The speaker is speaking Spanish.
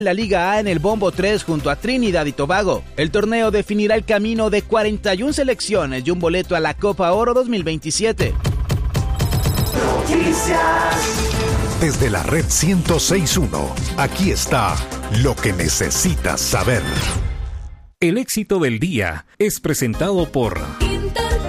La Liga A en el Bombo 3 junto a Trinidad y Tobago. El torneo definirá el camino de 41 selecciones y un boleto a la Copa Oro 2027. Desde la red 106.1, aquí está lo que necesitas saber. El éxito del día es presentado por